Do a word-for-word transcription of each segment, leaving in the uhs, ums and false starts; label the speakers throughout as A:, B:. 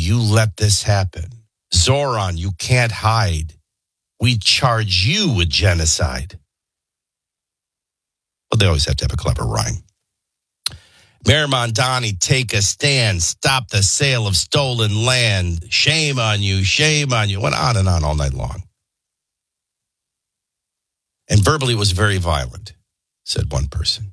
A: you let this happen. Zoran, you can't hide. We charge you with genocide. But they always have to have a clever rhyme. Mayor Mamdani, take a stand. Stop the sale of stolen land. Shame on you. Shame on you. Went on and on all night long. And verbally was very violent, said one person.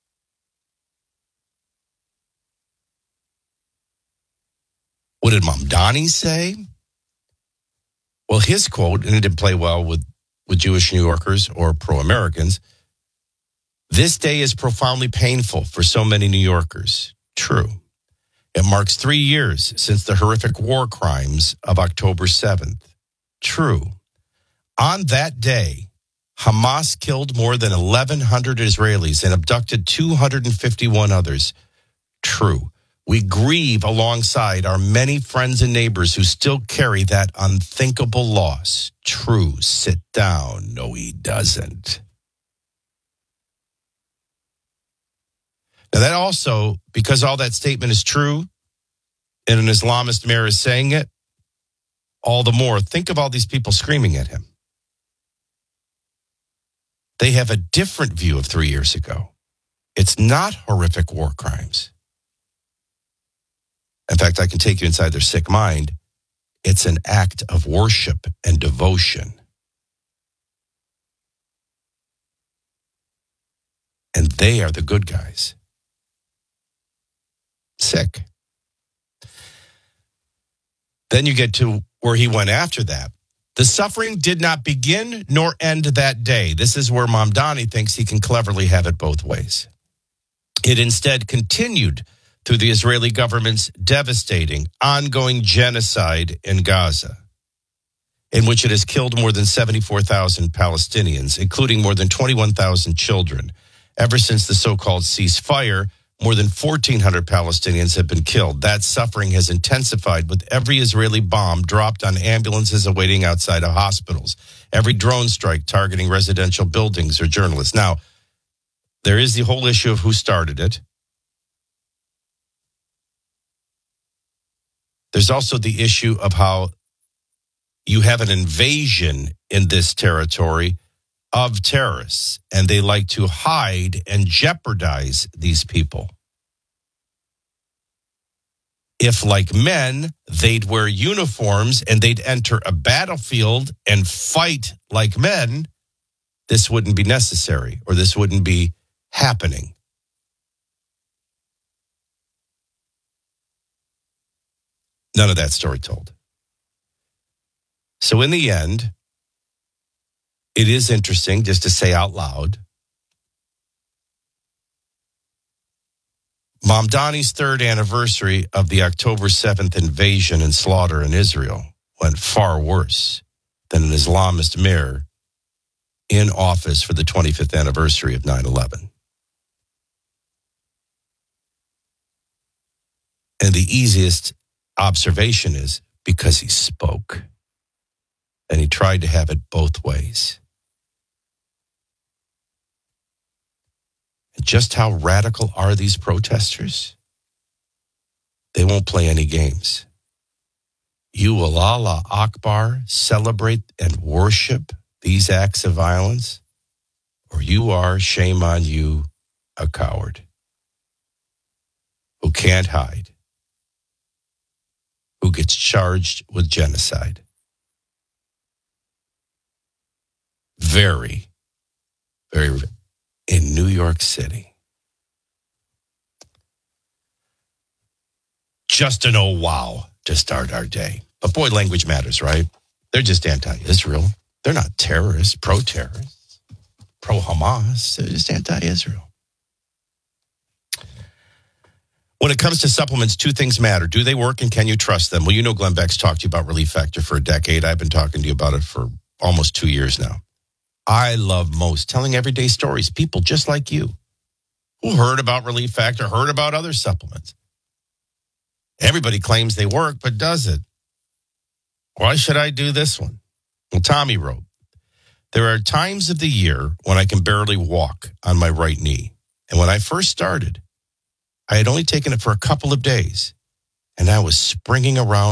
A: What did Mamdani say? Well, his quote, and it didn't play well with, with Jewish New Yorkers or pro-Americans, this day is profoundly painful for so many New Yorkers. True. It marks three years since the horrific war crimes of October seventh. True. On that day, Hamas killed more than eleven hundred Israelis and abducted two hundred fifty-one others. True. We grieve alongside our many friends and neighbors who still carry that unthinkable loss. True. Sit down. No, he doesn't. Now, that also, because all that statement is true, and an Islamist mayor is saying it, all the more, think of all these people screaming at him. They have a different view of three years ago. It's not horrific war crimes. In fact, I can take you inside their sick mind. It's an act of worship and devotion. And they are the good guys. Sick. Then you get to where he went after that. The suffering did not begin nor end that day. This is where Mamdani thinks he can cleverly have it both ways. It instead continued through the Israeli government's devastating, ongoing genocide in Gaza, in which it has killed more than seventy-four thousand Palestinians, including more than twenty-one thousand children. Ever since the so-called ceasefire, more than fourteen hundred Palestinians have been killed. That suffering has intensified with every Israeli bomb dropped on ambulances awaiting outside of hospitals, every drone strike targeting residential buildings or journalists. Now, there is the whole issue of who started it. There's also the issue of how you have an invasion in this territory of terrorists, and they like to hide and jeopardize these people. If, like men, they'd wear uniforms and they'd enter a battlefield and fight like men, this wouldn't be necessary, or this wouldn't be happening. None of that story told. So in the end, it is interesting just to say out loud, Mamdani's third anniversary of the October seventh invasion and slaughter in Israel went far worse than an Islamist mayor in office for the twenty-fifth anniversary of nine eleven. And the easiest observation is because he spoke. And he tried to have it both ways. And just how radical are these protesters? They won't play any games. You will Allah Akbar, celebrate and worship these acts of violence, or you are, shame on you, a coward who can't hide, who gets charged with genocide. Very, very, in New York City. Just an oh wow to start our day. But boy, language matters, right? They're just anti-Israel. They're not terrorists, pro-terrorists, pro-Hamas. They're just anti-Israel. When it comes to supplements, two things matter. Do they work and can you trust them? Well, you know Glenn Beck's talked to you about Relief Factor for a decade. I've been talking to you about it for almost two years now. I love most telling everyday stories, people just like you who heard about Relief Factor, heard about other supplements. Everybody claims they work, but does it? Why should I do this one? Well, Tommy wrote, there are times of the year when I can barely walk on my right knee. And when I first started, I had only taken it for a couple of days, and I was springing around